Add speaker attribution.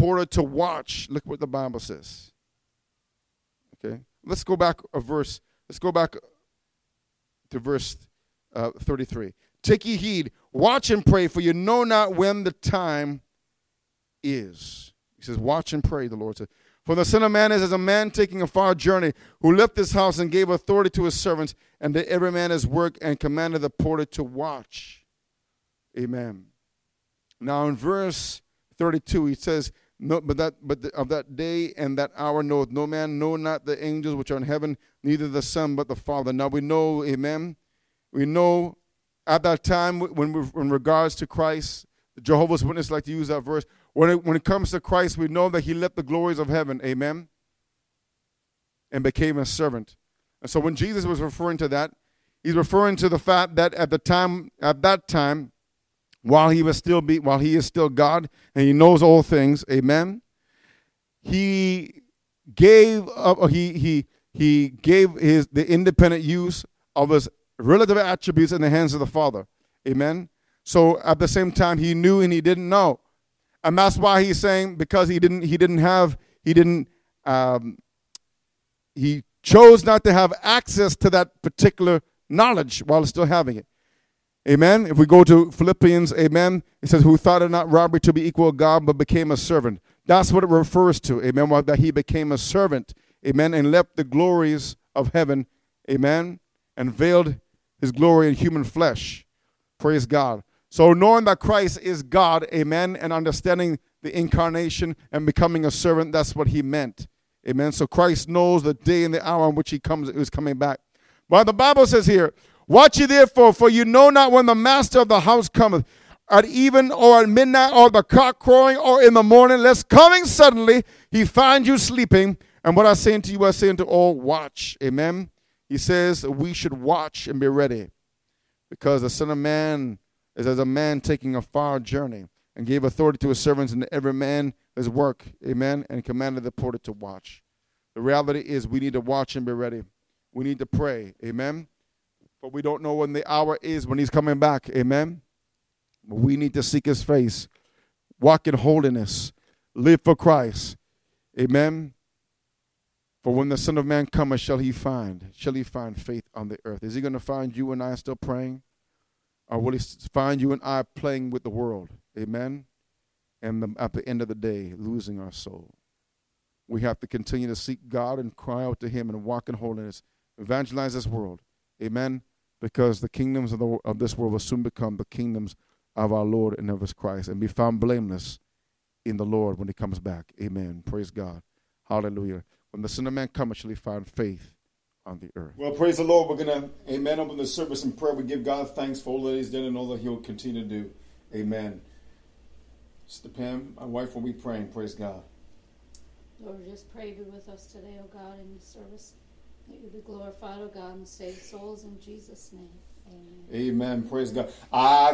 Speaker 1: porter to watch. Look what the Bible says. Okay, let's go back a verse. Let's go back to verse 33. Take ye heed, watch and pray, for you know not when the time is. He says, watch and pray, the Lord said. For the Son of Man is as a man taking a far journey, who left his house and gave authority to his servants, and to every man his work, and commanded the porter to watch. Amen. Now in verse 32, he says, no, of that day and that hour knoweth no man, no, not the angels which are in heaven, neither the Son, but the Father. Now we know, amen, we know at that time when in regards to Christ, the Jehovah's Witnesses like to use that verse, when it comes to Christ, we know that he left the glories of heaven, amen, and became a servant. And so when Jesus was referring to that, he's referring to the fact that at that time, while he is still God and he knows all things, amen, he gave the independent use of his relative attributes in the hands of the Father, amen. So at the same time, he knew and he didn't know. And that's why he's saying, because he chose not to have access to that particular knowledge while still having it. Amen. If we go to Philippians, amen, it says, who thought it not robbery to be equal to God, but became a servant. That's what it refers to, amen, that he became a servant, amen, and left the glories of heaven, amen, and veiled his glory in human flesh. Praise God. So knowing that Christ is God, amen, and understanding the incarnation and becoming a servant, that's what he meant. Amen. So Christ knows the day and the hour in which he is coming back. But the Bible says here, watch ye therefore, for you know not when the master of the house cometh, at even or at midnight, or the cock crowing, or in the morning, lest coming suddenly he find you sleeping. And what I say unto you, I say unto all, watch. Amen. He says we should watch and be ready, because the Son of Man is as a man taking a far journey, and gave authority to his servants, and to every man his work, amen, and commanded the porter to watch. The reality is we need to watch and be ready. We need to pray, amen. But we don't know when the hour is when he's coming back, amen. But we need to seek his face, walk in holiness, live for Christ, amen. For when the Son of Man cometh, shall he find faith on the earth? Is he going to find you and I still praying? Or will he find you and I playing with the world? Amen? And at the end of the day, losing our soul. We have to continue to seek God and cry out to him and walk in holiness. Evangelize this world. Amen? Because the kingdoms of this world will soon become the kingdoms of our Lord and of his Christ, and be found blameless in the Lord when he comes back. Amen. Praise God. Hallelujah. When the Son of Man cometh, shall he find faith on the earth. Well, praise the Lord. We're going to, amen, open the service in prayer. We give God thanks for all that he's done and all that he'll continue to do. Amen. Sister Pam, my wife, will be praying. Praise God.
Speaker 2: Lord, just pray be with us today, O God, in the service. May you be glorified, O God, and save souls in Jesus' name. Amen.
Speaker 1: Amen. Praise God.